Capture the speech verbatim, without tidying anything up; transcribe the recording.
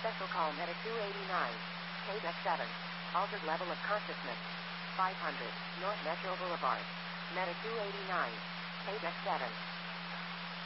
Special call Meta two eighty-nine. K D E C seven. Altered level of consciousness. five hundred. North Metro Boulevard. Meta two eighty-nine. K D E C seven.